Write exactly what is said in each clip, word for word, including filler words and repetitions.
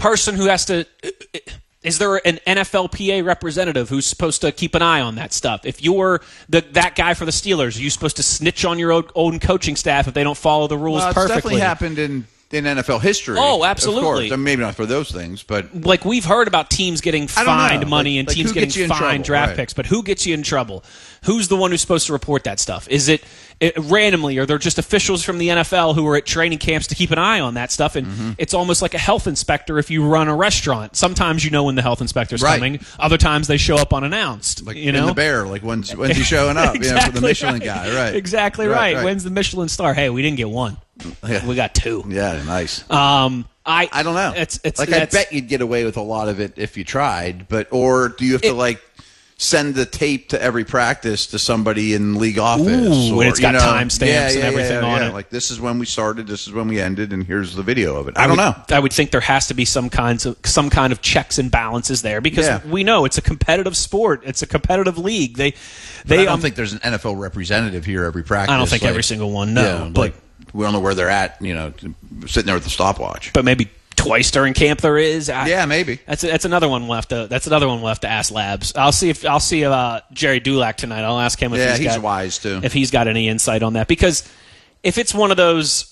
person who has to... Is there an N F L P A representative who's supposed to keep an eye on that stuff? If you're the that guy for the Steelers, are you supposed to snitch on your own, own coaching staff if they don't follow the rules well, it's perfectly? Definitely happened in, in N F L history. Oh, absolutely. Of course. I mean, maybe not for those things, but like we've heard about teams getting fined money like, and like teams getting fined draft right. picks, but who gets you in trouble? Who's the one who's supposed to report that stuff? Is it, it randomly, or they're just officials from the N F L who are at training camps to keep an eye on that stuff? And mm-hmm. it's almost like a health inspector if you run a restaurant. Sometimes you know when the health inspector's right. coming. Other times they show up unannounced. Like you know? in the Bear, like when's, when's he showing up? exactly you know, for the Michelin right. guy, right? Exactly right, right. right. When's the Michelin star? Hey, we didn't get one. Yeah. We got two. Yeah, nice. Um, I I don't know. It's, it's, like that's, I bet you'd get away with a lot of it if you tried, but or do you have to it, like send the tape to every practice to somebody in league office? Ooh, or, and it's got you know, timestamps yeah, and yeah, everything yeah, on yeah. it. Like this is when we started, this is when we ended, and here's the video of it. I, I don't would, know. I would think there has to be some kinds of some kind of checks and balances there because yeah. we know it's a competitive sport. It's a competitive league. They, they. But I don't um, think there's an N F L representative here every practice. I don't think like, every single one. No, yeah, but like, we don't know where they're at. You know, sitting there with the stopwatch. But maybe twice during camp there is. I, yeah, maybe. That's that's another one left. To, that's another one left to ask Labs. I'll see if I'll see uh, Jerry Dulac tonight. I'll ask him if yeah, he's, he's got, wise too. If he's got any insight on that, because if it's one of those.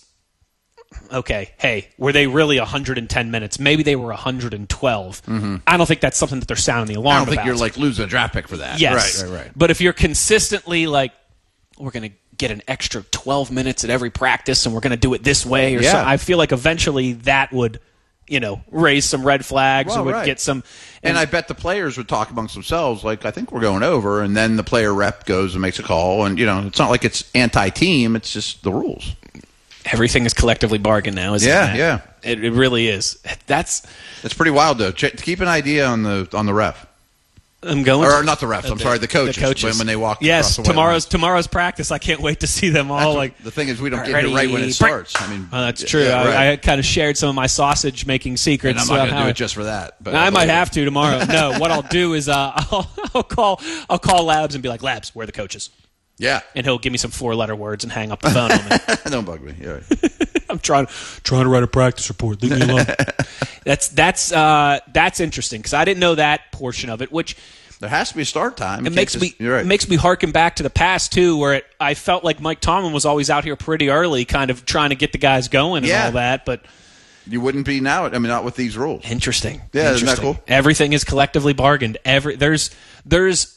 Okay, hey, were they really one hundred ten minutes? Maybe they were one hundred twelve. Mm-hmm. I don't think that's something that they're sounding the alarm I don't think about. you're like losing a draft pick for that. Yes. Right, right, right. But if you're consistently like, we're going to get an extra twelve minutes at every practice and we're going to do it this way or yeah. something, I feel like eventually that would, you know, raise some red flags well, and would right. get some. And, and I bet the players would talk amongst themselves like, I think we're going over, and then the player rep goes and makes a call, and, you know, it's not like it's anti-team, it's just the rules. Everything is collectively bargained now, isn't yeah, it? Yeah, yeah. It, it really is. That's It's pretty wild, though. Ch- keep an idea on the on the ref. I'm going Or to, not the refs, I'm the, sorry, the coaches, the coaches. When, when they walk yes, across the tomorrow's tomorrow's practice. I can't wait to see them all. That's like what, the thing is, we don't get ready, it right when it starts. I mean, well, that's true. yeah, right. I, I kind of shared some of my sausage making secrets. And I'm not going to do I, it just for that. But I might have to tomorrow. No, what I'll do is uh, I'll, I'll call I'll call Labs and be like, Labs, where are the coaches? Yeah, and he'll give me some four-letter words and hang up the phone on me. Don't bug me. Yeah. I'm trying trying to write a practice report. Leave me alone. that's that's uh, that's interesting because I didn't know that portion of it. Which there has to be a start time. It makes just, me right. it makes me harken back to the past too, where it, I felt like Mike Tomlin was always out here pretty early, kind of trying to get the guys going and yeah. all that. But you wouldn't be now. I mean, not with these rules. Interesting. Yeah, interesting. Isn't that cool? Everything is collectively bargained. Every there's there's.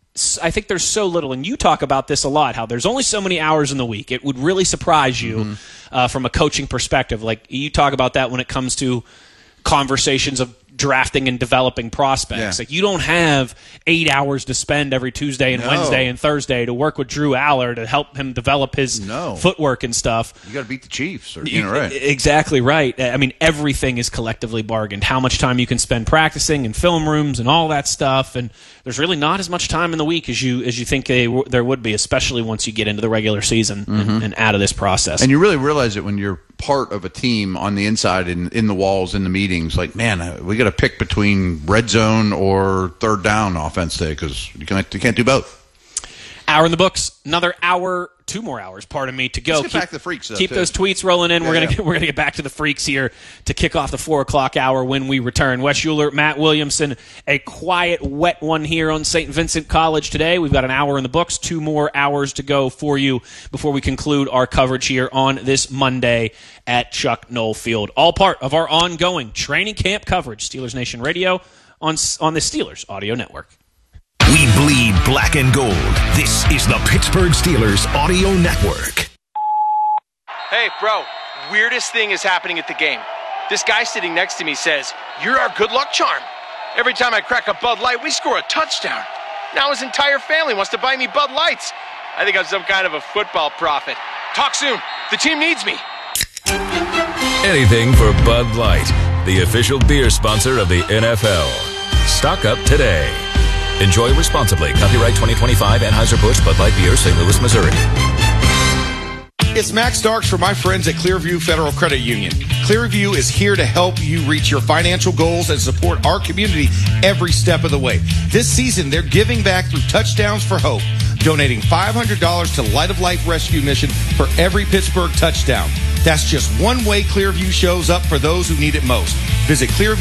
I think there's so little, and you talk about this a lot, how there's only so many hours in the week. It would really surprise you mm-hmm. uh, from a coaching perspective. Like you talk about that when it comes to conversations of drafting and developing prospects. Yeah. Like you don't have eight hours to spend every Tuesday and no. Wednesday and Thursday to work with Drew Aller to help him develop his no. footwork and stuff. You got to beat the Chiefs. Or, you know, right. Exactly right. I mean, everything is collectively bargained. How much time you can spend practicing in film rooms and all that stuff, and there's really not as much time in the week as you as you think they, there would be, especially once you get into the regular season mm-hmm. and, and out of this process. And you really realize it when you're part of a team on the inside and in the walls in the meetings. Like, man, we got to pick between red zone or third down offense today because you can't you can't do both. Hour in the books. Another hour, two more hours, pardon me, to go. Let's get keep, back to the freaks. Though, keep too. those tweets rolling in. Yeah, we're gonna yeah. get, we're gonna get back to the freaks here to kick off the four o'clock hour when we return. Wes Euler, Matt Williamson, a quiet, wet one here on Saint Vincent College today. We've got an hour in the books, two more hours to go for you before we conclude our coverage here on this Monday at Chuck Noll Field. All part of our ongoing training camp coverage. Steelers Nation Radio on on the Steelers Audio Network. We bleed black and gold. This is the Pittsburgh Steelers Audio Network. Hey, bro, weirdest thing is happening at the game. This guy sitting next to me says, "You're our good luck charm. Every time I crack a Bud Light, we score a touchdown." Now his entire family wants to buy me Bud Lights. I think I'm some kind of a football prophet. Talk soon. The team needs me. Anything for Bud Light, the official beer sponsor of the N F L. Stock up today. Enjoy responsibly. Copyright twenty twenty-five Anheuser-Busch Bud Light Beer, Saint Louis, Missouri. It's Max Starks for my friends at Clearview Federal Credit Union. Clearview is here to help you reach your financial goals and support our community every step of the way. This season, they're giving back through Touchdowns for Hope, donating five hundred dollars to Light of Life Rescue Mission for every Pittsburgh touchdown. That's just one way Clearview shows up for those who need it most. Visit Clearview.